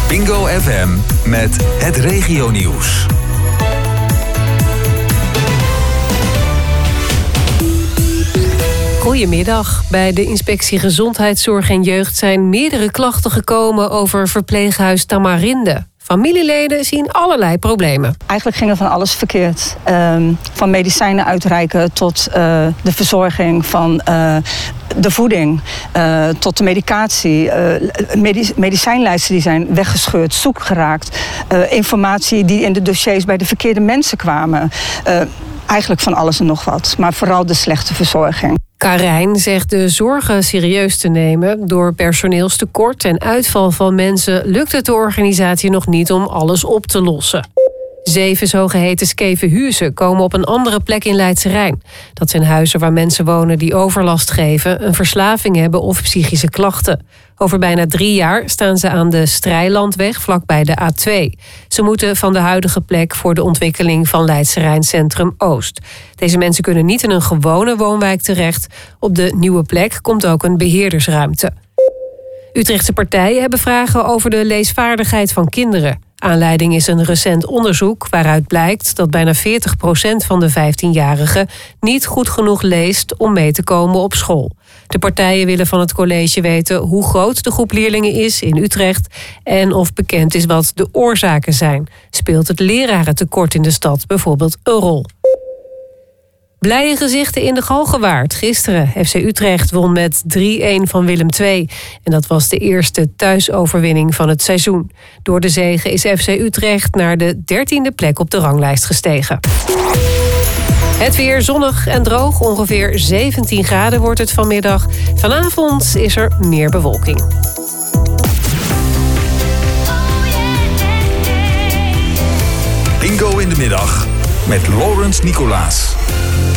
Bingo FM met het regionieuws. Goedemiddag. Bij de Inspectie Gezondheidszorg en Jeugd zijn meerdere klachten gekomen over verpleeghuis Tamarinde. Familieleden zien allerlei problemen. Eigenlijk ging er van alles verkeerd. Van medicijnen uitreiken tot de verzorging van de voeding, tot de medicatie. Medicijnlijsten die zijn weggescheurd, zoek geraakt. Informatie die in de dossiers bij de verkeerde mensen kwamen. Eigenlijk van alles en nog wat, maar vooral de slechte verzorging. Karijn zegt de zorgen serieus te nemen. Door personeelstekort en uitval van mensen lukt het de organisatie nog niet om alles op te lossen. 7 zogeheten skevenhuizen komen op een andere plek in Leidse Rijn. Dat zijn huizen waar mensen wonen die overlast geven, een verslaving hebben of psychische klachten. Over bijna 3 jaar staan ze aan de Strijlandweg vlakbij de A2. Ze moeten van de huidige plek voor de ontwikkeling van Leidse Rijn Centrum Oost. Deze mensen kunnen niet in een gewone woonwijk terecht. Op de nieuwe plek komt ook een beheerdersruimte. Utrechtse partijen hebben vragen over de leesvaardigheid van kinderen. Aanleiding is een recent onderzoek waaruit blijkt dat bijna 40% van de 15-jarigen niet goed genoeg leest om mee te komen op school. De partijen willen van het college weten hoe groot de groep leerlingen is in Utrecht en of bekend is wat de oorzaken zijn. Speelt het lerarentekort in de stad bijvoorbeeld een rol? Blije gezichten in de Galgenwaard. Gisteren FC Utrecht won met 3-1 van Willem II. En dat was de eerste thuisoverwinning van het seizoen. Door de zege is FC Utrecht naar de 13e plek op de ranglijst gestegen. Het weer zonnig en droog. Ongeveer 17 graden wordt het vanmiddag. Vanavond is er meer bewolking. Bingo in de middag met Laurens Nicolaas.